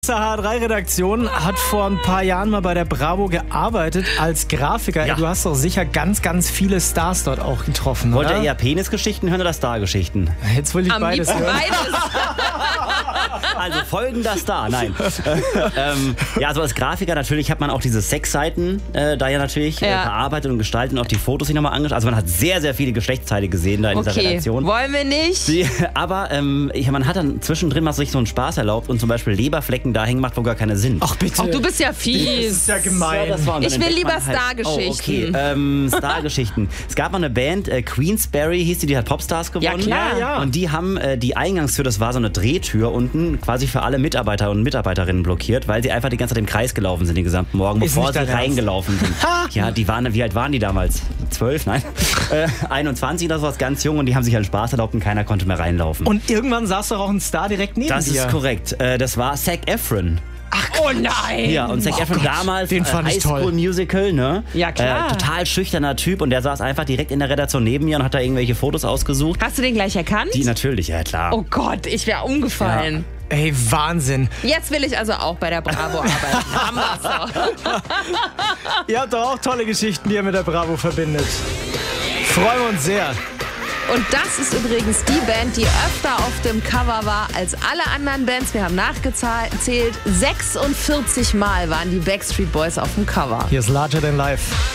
H3-Redaktion hat vor ein paar Jahren mal bei der Bravo gearbeitet als Grafiker. Ja. Du hast doch sicher ganz, ganz viele Stars dort auch getroffen, Wollt oder? ihr eher Penisgeschichten hören oder Stargeschichten? Jetzt will ich Am beides liebsten hören. beides. Also folgender Star, nein. Ja, also als Grafiker natürlich hat man auch diese Sexseiten da ja natürlich bearbeitet und gestaltet und auch die Fotos sich nochmal angeschaut. Also man hat sehr, sehr viele Geschlechtsteile gesehen da in dieser Okay, Redaktion. wollen wir nicht? Aber man hat dann zwischendrin mal sich so einen Spaß erlaubt und zum Beispiel Leberflecken da hängen macht, wo gar keine sind. Ach bitte. Ach, du bist ja das fies. ist ja gemein. Ja, das war- und Ich dann will entdeckt lieber man halt- Stargeschichten. Oh, okay. Stargeschichten. Es gab mal eine Band, Queensberry hieß die hat Popstars gewonnen. Ja, klar. Ja. Und die haben die Eingangstür, das war so eine Drehtür unten, quasi für alle Mitarbeiter und Mitarbeiterinnen blockiert, weil sie einfach die ganze Zeit im Kreis gelaufen sind den gesamten Morgen, Ist bevor nicht sie dein Ernst? reingelaufen sind. Ja, wie alt waren die damals? 12? Nein. 21 oder sowas, ganz jung, und die haben sich halt Spaß erlaubt und keiner konnte mehr reinlaufen. Und irgendwann saß doch auch ein Star direkt neben Das dir. ist korrekt. Das war Zac Efron. Oh nein. Ja, und Zac Efron Gott, damals, den fand ich High School toll. Musical, ne? Ja, klar. Total schüchterner Typ, und der saß einfach direkt in der Redaktion neben mir und hat da irgendwelche Fotos ausgesucht. Hast du den gleich erkannt? Die natürlich, ja klar. Oh Gott, ich wäre umgefallen. Ey, Wahnsinn. Jetzt will ich also auch bei der Bravo arbeiten. Haben wir's doch. Ihr habt doch auch tolle Geschichten, die ihr mit der Bravo verbindet. Freuen wir uns sehr. Und das ist übrigens die Band, die öfter auf dem Cover war als alle anderen Bands. Wir haben nachgezählt. 46 Mal waren die Backstreet Boys auf dem Cover. Hier ist Larger Than Life.